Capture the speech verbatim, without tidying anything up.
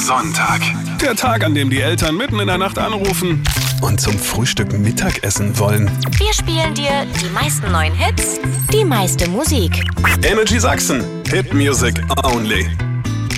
Sonntag. Der Tag, an dem die Eltern mitten in der Nacht anrufen und zum Frühstück Mittagessen wollen. Wir spielen dir die meisten neuen Hits, die meiste Musik. Energy Sachsen. Hit Music only.